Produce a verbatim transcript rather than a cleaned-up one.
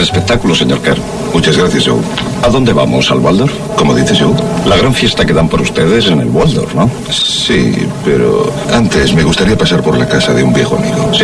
el espectáculo, señor Kerr. Muchas gracias, Joe. ¿A dónde vamos? ¿Al Waldorf? ¿Cómo dices, Joe? La gran fiesta que dan por ustedes en el Waldorf, ¿no? Sí, pero antes me gustaría pasar por la casa de un viejo amigo. Sí.